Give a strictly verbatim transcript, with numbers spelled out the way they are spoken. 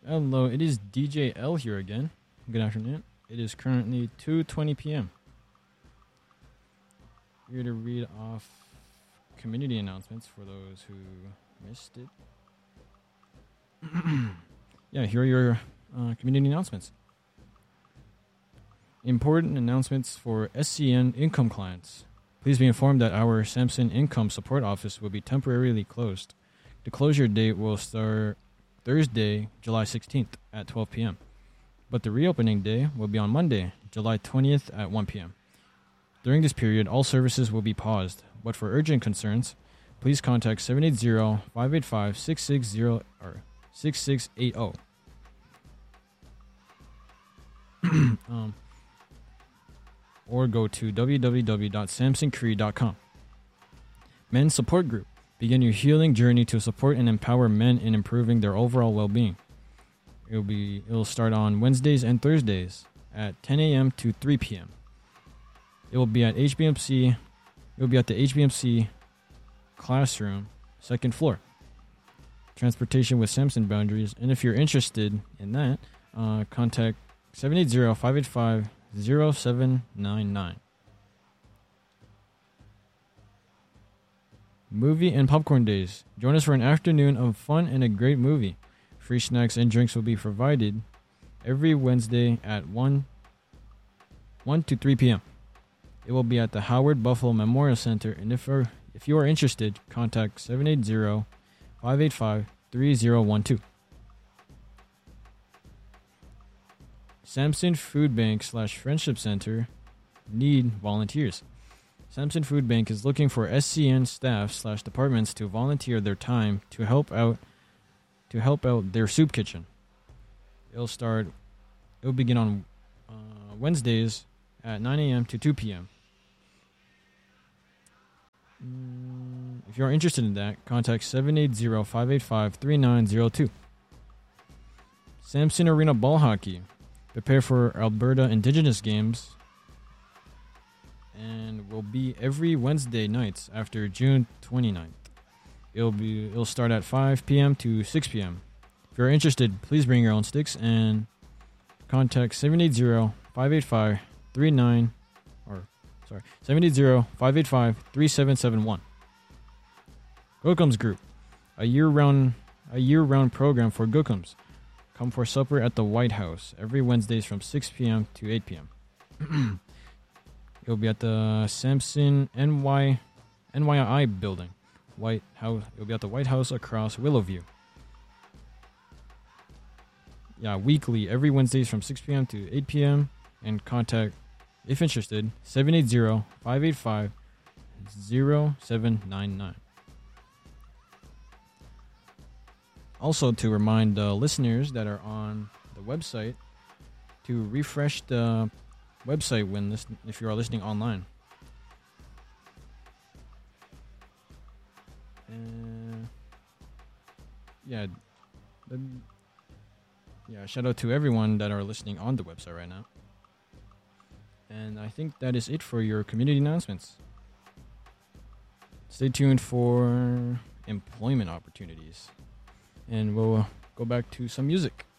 Hello, it is D J L here again. Good afternoon. It is currently two twenty p.m. Here to read off community announcements for those who missed it. Yeah, here are your uh, community announcements. Important announcements for S C N income clients. Please be informed that our Samson Income Support Office will be temporarily closed. The closure date will start Thursday, July sixteenth at twelve p.m. But the reopening day will be on Monday, July twentieth at one p.m. During this period, all services will be paused, but for urgent concerns, please contact seven eight zero, five eight five, six six zero or six six eight zero. um, or go to w w w dot samson cree dot com. Men's Support Group. Begin your healing journey to support and empower men in improving their overall well-being. It'll be it'll start on Wednesdays and Thursdays at ten a.m. to three p.m. It will be at H B M C. It will be at the H B M C classroom, second floor. Transportation with Samson boundaries. And if you're interested in that, uh, contact seven eight zero, five eight five, zero seven nine nine. Movie and Popcorn Days. Join us for an afternoon of fun and a great movie. Free snacks and drinks will be provided every Wednesday at one to three p.m. It will be at the Howard Buffalo Memorial Center, and if you're, if you are interested, contact seven eight zero, five eight five, three zero one two. Samson Food Bank slash Friendship Center need volunteers. Samson Food Bank is looking for S C N staff slash departments to volunteer their time to help out to help out their soup kitchen. It'll start. It'll begin on uh, Wednesdays at nine a.m. to two p.m. Mm, if you are interested in that, contact seven eight zero, five eight five, three nine zero two. Samson Arena Ball Hockey. Prepare for Alberta Indigenous Games. And will be every Wednesday nights after June twenty-ninth. It'll be it'll start at five p.m. to six p.m. If you're interested, please bring your own sticks and contact seven eight zero, five eight five, three nine or sorry, seven eight zero, five eight five, three seven seven one. Gookums Group, a year-round a year-round program for Gookums. Come for supper at the White House every Wednesdays from six p.m. to eight p.m. It'll be at the Samson N Y N Y I building. White House. It'll be at the White House across Willowview. Yeah, weekly, every Wednesdays from six p.m. to eight p.m. And contact, if interested, seven eight zero, five eight five, zero seven nine nine. Also, to remind the listeners that are on the website to refresh the website when listen, if you are listening online. Uh, yeah, the, yeah. Shout out to everyone that are listening on the website right now. And I think that is it for your community announcements. Stay tuned for employment opportunities, and we'll go back to some music.